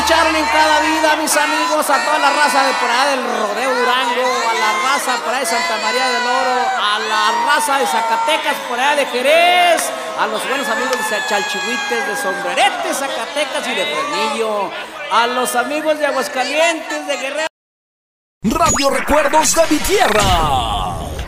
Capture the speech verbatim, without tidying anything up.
escucharon en cada vida, mis amigos, a toda la raza de por allá del Rodeo Durango, a la raza por allá de Santa María del Oro, a la raza de Zacatecas, por allá de Jerez, a los buenos amigos de Chalchihuites, de Sombrerete, Zacatecas y de Fresnillo, a los amigos de Aguascalientes, de Guerrero. Radio Recuerdos de mi tierra.